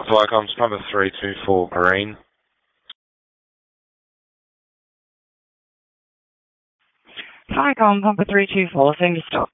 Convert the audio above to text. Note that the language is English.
Welcome to number 324 Marine. Hi, com, Pumper 324, send your stop.